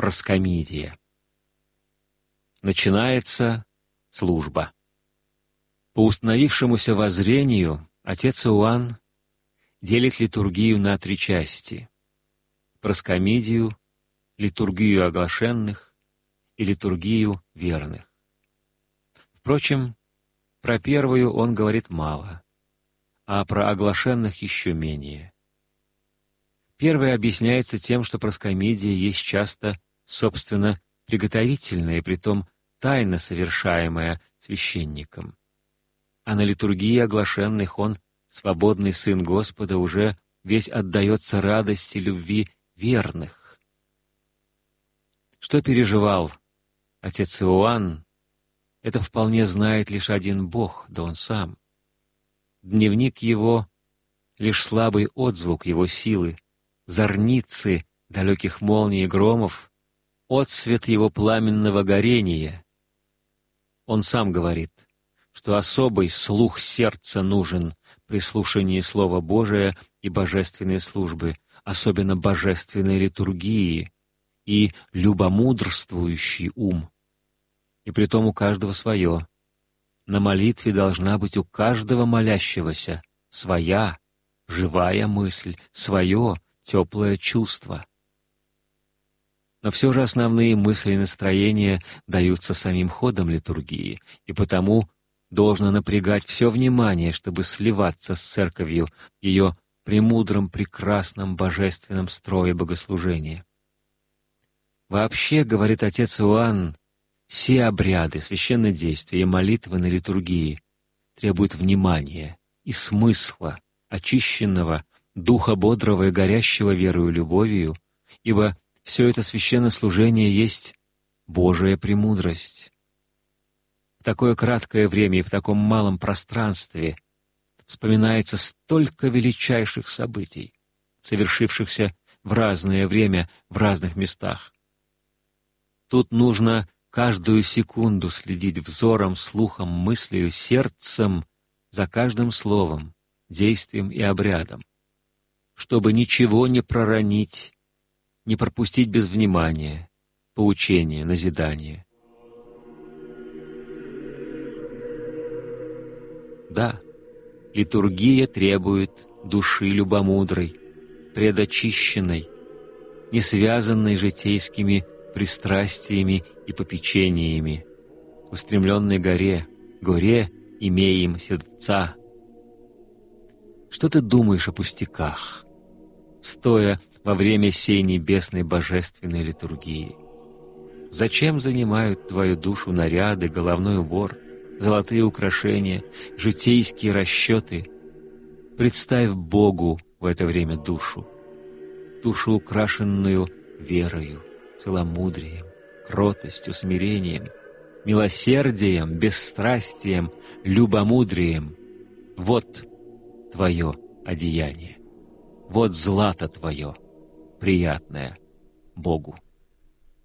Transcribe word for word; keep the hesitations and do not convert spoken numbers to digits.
проскомидия. Начинается служба. По установившемуся воззрению отец Иоанн делит литургию на три части: проскомидию, литургию оглашенных и литургию верных. Впрочем, про первую он говорит мало, а про оглашенных еще менее. Первое объясняется тем, что проскомидия есть часто, собственно, приготовительная и притом тайно совершаемая священником. А на литургии оглашенных он, свободный Сын Господа, уже весь отдается радости любви верных. Что переживал отец Иоанн, это вполне знает лишь один Бог, да он сам. Дневник его — лишь слабый отзвук его силы, зорницы далеких молний и громов, отсвет его пламенного горения. Он сам говорит, что особый слух сердца нужен при слушании Слова Божия и божественной службы, особенно божественной литургии, и любомудрствующий ум. И притом у каждого свое. На молитве должна быть у каждого молящегося своя, живая мысль, свое теплое чувство. Но все же основные мысли и настроения даются самим ходом литургии, и потому должно напрягать все внимание, чтобы сливаться с Церковью в ее премудром, прекрасном, божественном строе богослужения. Вообще, говорит отец Иоанн, все обряды, священнодействия и молитвы на литургии требуют внимания и смысла, очищенного, духа бодрого и горящего верою и любовью, ибо все это священнослужение есть Божия премудрость. В такое краткое время и в таком малом пространстве вспоминается столько величайших событий, совершившихся в разное время в разных местах. Тут нужно каждую секунду следить взором, слухом, мыслью, сердцем за каждым словом, действием и обрядом, чтобы ничего не проронить, не пропустить без внимания, поучения, назидания. Да, литургия требует души любомудрой, предочищенной, не связанной житейскими пристрастиями и попечениями, устремленной горе, горе имеем сердца. Что ты думаешь о пустяках, стоя во время сей небесной божественной литургии? Зачем занимают твою душу наряды, головной убор, золотые украшения, житейские расчеты? Представь Богу в это время душу, душу, украшенную верою, целомудрием, кротостью, смирением, милосердием, бесстрастием, любомудрием. Вот твое одеяние, вот злато твое, приятное Богу.